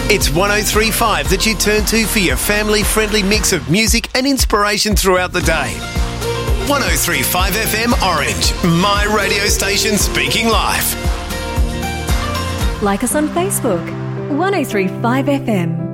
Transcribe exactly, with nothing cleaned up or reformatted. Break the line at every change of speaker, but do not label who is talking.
It's one oh three point five that you turn to for your family-friendly mix of music and inspiration throughout the day. one oh three point five F M Orange, my radio station speaking live.
Like us on Facebook, one oh three point five F M.